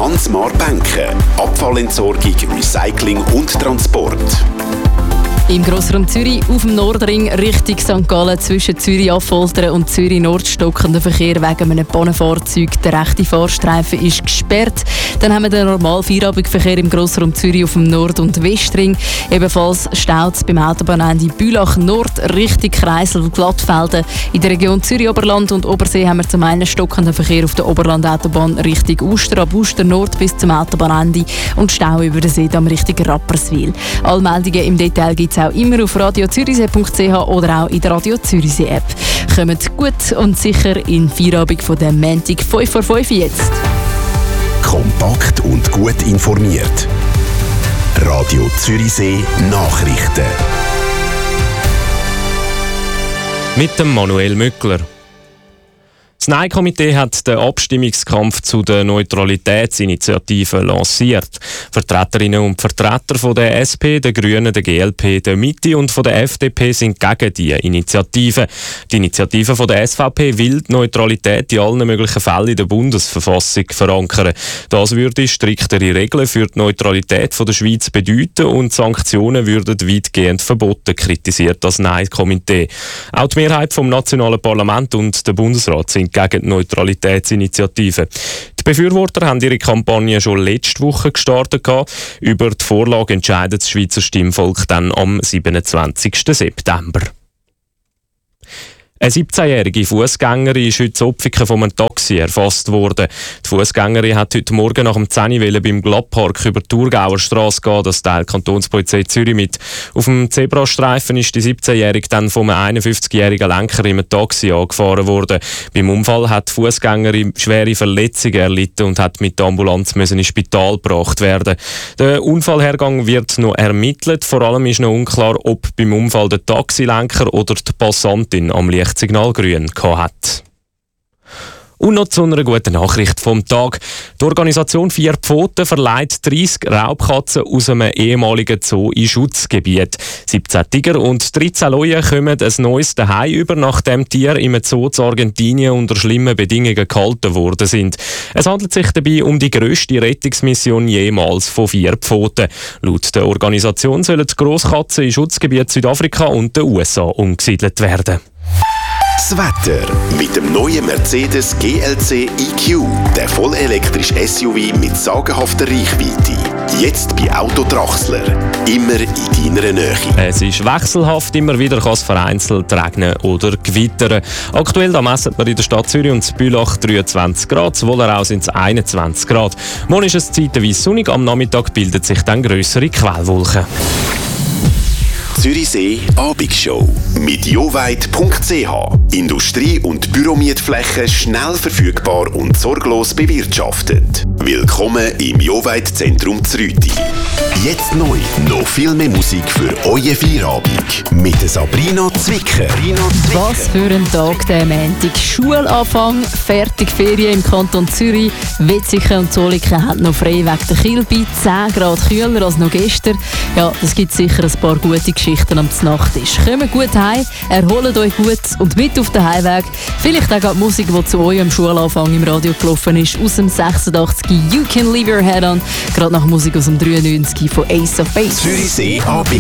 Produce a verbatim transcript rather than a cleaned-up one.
Hansmar Bänke. Abfallentsorgung, Recycling und Transport. Im Grossraum Zürich auf dem Nordring Richtung Sankt Gallen zwischen Zürich Affoltern und Zürich Nord stockender Verkehr wegen einem Pannenfahrzeug. Der rechte Fahrstreifen ist gesperrt. Dann haben wir den normalen Feierabendverkehr im Grossraum Zürich auf dem Nord- und Westring. Ebenfalls staut es beim Autobahnende Bülach Nord Richtung Kreisel und Glattfelden. In der Region Zürich-Oberland und Obersee haben wir zum einen stockenden Verkehr auf der Oberland-Autobahn Richtung Uster, ab Uster Nord bis zum Autobahnende und Stau über den Seedamm Richtung Rapperswil. Alle Meldungen im Detail gibt es auch immer auf radio zürichsee punkt c h oder auch in der Radio Zürichsee App. Kommt gut und sicher in den Feierabend von der Montag fünf vor fünf jetzt. Kompakt und gut informiert. Radio Zürichsee Nachrichten. Mit dem Manuel Mückler. Das Nein-Komitee hat den Abstimmungskampf zu der Neutralitätsinitiative lanciert. Vertreterinnen und Vertreter von der S P, der Grünen, der G L P, der Mitte und von der F D P sind gegen die Initiative. Die Initiative von der S V P will die Neutralität in allen möglichen Fällen in der Bundesverfassung verankern. Das würde striktere Regeln für die Neutralität von der Schweiz bedeuten und Sanktionen würden weitgehend verboten, kritisiert das Nein-Komitee. Auch die Mehrheit vom nationalen Parlament und der Bundesrat sind gegen die Neutralitätsinitiative. Die Befürworter haben ihre Kampagne schon letzte Woche gestartet. Über die Vorlage entscheidet das Schweizer Stimmvolk dann am siebenundzwanzigsten September. Eine siebzehnjährige Fußgängerin ist heute Opfer von einem Taxi erfasst worden. Die Fußgängerin hat heute Morgen nach dem zehn Uhr beim Glattpark über die Thurgauer Strasse gehen. Das teilt die Kantonspolizei Zürich mit. Auf dem Zebrastreifen ist die siebzehnjährige dann von einem einundfünfzigjährigen Lenker in einem Taxi angefahren worden. Beim Unfall hat die Fußgängerin schwere Verletzungen erlitten und hat mit der Ambulanz müssen ins Spital gebracht werden. Der Unfallhergang wird noch ermittelt. Vor allem ist noch unklar, ob beim Unfall der Taxilenker oder die Passantin am Licht Signal grün hat. Und noch zu einer guten Nachricht vom Tag. Die Organisation Vier Pfoten verleiht dreißig Raubkatzen aus einem ehemaligen Zoo in Schutzgebiet. siebzehn Tiger und dreizehn Löwen kommen ein neues Zuhause über, nachdem Tiere im Zoo zu Argentinien unter schlimmen Bedingungen gehalten worden sind. Es handelt sich dabei um die grösste Rettungsmission jemals von Vier Pfoten. Laut der Organisation sollen die Grosskatzen in Schutzgebiet Südafrika und den U S A umgesiedelt werden. Das Wetter mit dem neuen Mercedes G L C E Q, der vollelektrische S U V mit sagenhafter Reichweite. Jetzt bei Autodrachsler. Immer in deiner Nähe. Es ist wechselhaft, immer wieder kann es vereinzelt regnen oder gewittern. Aktuell da messen wir in der Stadt Zürich und Bülach dreiundzwanzig Grad, Wollerau sind es einundzwanzig Grad. Morgen ist es zeitweise sonnig, am Nachmittag bildet sich dann grössere Quellwolken. Zürichsee Abendshow mit joweit punkt c h. Industrie- und Büromietflächen schnell verfügbar und sorglos bewirtschaftet. Willkommen im Joweit-Zentrum Zrüti. Jetzt neu, noch viel mehr Musik für euer Feierabend mit Sabrina Zwicker. Was für ein Tag, der Montag. Schulanfang, fertig Ferien im Kanton Zürich. Wetzikon und Zollikofen haben noch frei wegen der Kilby. zehn Grad kühler als noch gestern. Ja, es gibt sicher ein paar gute Geschichten am Nachttisch. Kommt gut heim, erholt euch gut und mit auf den Heimweg. Vielleicht auch die Musik, die zu eurem Schulanfang im Radio gelaufen ist, aus dem sechsundachtzig You Can Leave Your Head On. Gerade nach Musik aus dem dreiundneunzig von Ace of Base. Zürichsee Abendshow.